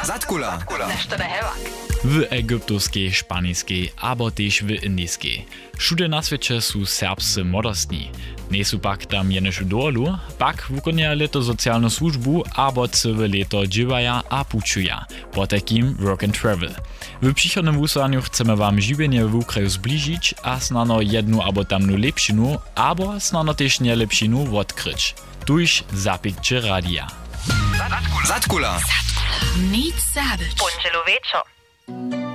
Zatkula. W egyptowskiej, szpańskiej, abo też w indyjskiej. Všude na świecie są serbscy modostni. Nie są pak tam jenež dolu, pak wykonują leto socjalną służbu, abo całe leto dziewaja a puczuja, po takim work and travel. W przychodnym wysłaniu chcemy wam żywienie w kraju zbliżyć, a snano jednu abo tamnu lepšinu, abo snano też nie lepšinu odkryć. Tuż zapikcie radia. Zatkula. Nic zabić. Pončelo večer.